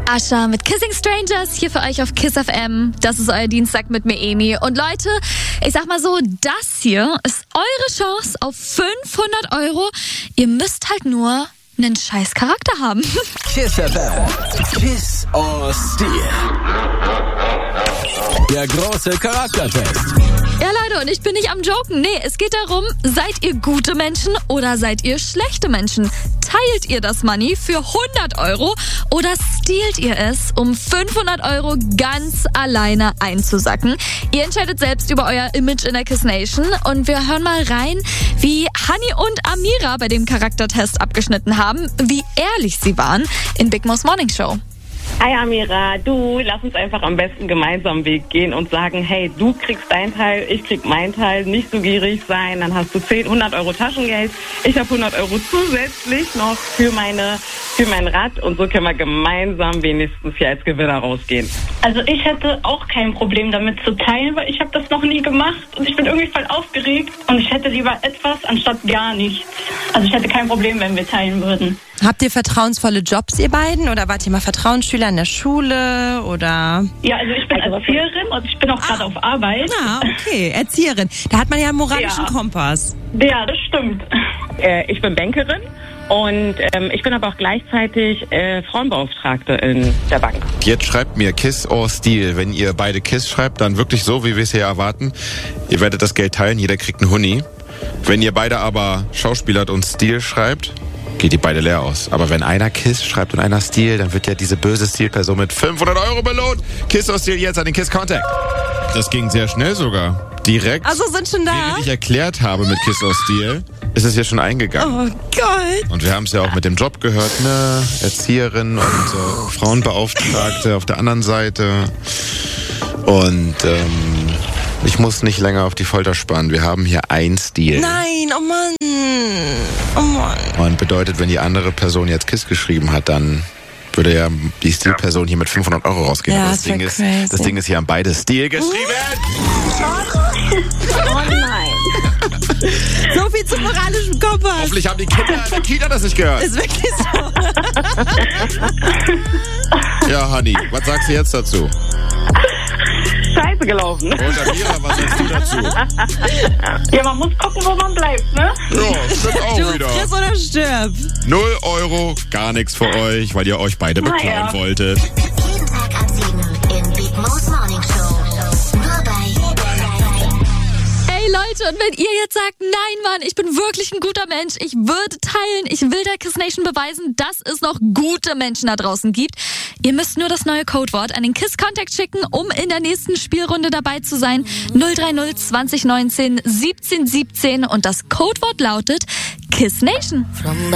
Asha mit Kissing Strangers hier für euch auf Kiss FM. Das ist euer Dienstag mit mir, Emi. Und Leute, ich sag mal so, das hier ist eure Chance auf 500 €. Ihr müsst halt nur einen scheiß Charakter haben. Kiss FM. Kiss or Steal. Der große Charaktertest. Ja, Leute, und ich bin nicht am Joken. Nee, es geht darum, seid ihr gute Menschen oder seid ihr schlechte Menschen? Teilt ihr das Money für 100 € oder stealt ihr es, um 500 € ganz alleine einzusacken? Ihr entscheidet selbst über euer Image in der Kiss Nation und wir hören mal rein, wie Hani und Amira bei dem Charaktertest abgeschnitten haben, wie ehrlich sie waren in Big Mo's Morning Show. Hi Amira, du, lass uns einfach am besten gemeinsam Weg gehen und sagen, hey, du kriegst deinen Teil, ich krieg meinen Teil, nicht so gierig sein, dann hast du 100 € Taschengeld, ich habe 100 € zusätzlich noch für mein Rad und so können wir gemeinsam wenigstens hier als Gewinner rausgehen. Also ich hätte auch kein Problem damit zu teilen, weil ich habe das noch nie gemacht und ich bin irgendwie voll aufgeregt und ich hätte lieber etwas anstatt gar nichts. Also ich hätte kein Problem, wenn wir teilen würden. Habt ihr vertrauensvolle Jobs, ihr beiden? Oder wart ihr mal Vertrauensschüler in der Schule? Oder? Ja, ich bin Erzieherin und ich bin auch gerade auf Arbeit. Ah, okay, Erzieherin. Da hat man ja einen moralischen Kompass. Ja, das stimmt. Ich bin Bankerin und ich bin aber auch gleichzeitig Frauenbeauftragte in der Bank. Jetzt schreibt mir Kiss or Steal. Wenn ihr beide Kiss schreibt, dann wirklich so, wie wir es hier erwarten. Ihr werdet das Geld teilen, jeder kriegt einen Huni. Wenn ihr beide aber Schauspielert und Steal schreibt, geht die beide leer aus. Aber wenn einer Kiss schreibt und einer Steal, dann wird ja diese böse Steal-Person mit 500 € belohnt. Kiss or Steal jetzt an den Kiss Contact. Das ging sehr schnell sogar. Direkt. Also sind schon da? Während ich erklärt habe mit Kiss or Steal, ist es ja schon eingegangen. Oh Gott. Und wir haben es ja auch mit dem Job gehört, ne? Erzieherin und Frauenbeauftragte auf der anderen Seite. Und ich muss nicht länger auf die Folter spannen. Wir haben hier ein Steal. Nein, oh Mann. Oh Mann. Und bedeutet, wenn die andere Person jetzt Kiss geschrieben hat, dann würde ja die Steal-Person hier mit 500 € rausgehen. Ja, Aber das Ding ist, hier haben beide Steal geschrieben. Oh nein. So viel zum moralischen Kompass. Hoffentlich haben die Kinder in der Kita das nicht gehört. Ist wirklich so. Ja, Hani, was sagst du jetzt dazu? Scheiße gelaufen. Und Amira, was sagst du dazu? Ja, man muss gucken, wo man bleibt, ne? Ja, stimmt auch Du wieder. friss oder stirb. 0 €, gar nichts für euch, weil ihr euch beide beklauen wolltet. Jeden Tag ab 7 in Big Mo's Morning Show. Nur bei Ey Leute, und wenn ihr jetzt sagt, nein Mann, ich bin wirklich ein guter Mensch, ich würde teilen, ich will der Kiss Nation beweisen, dass es noch gute Menschen da draußen gibt. Ihr müsst nur das neue Codewort an den Kiss Contact schicken, um in der nächsten Spielrunde dabei zu sein. 030 2019 17 17 und das Codewort lautet Kiss Nation.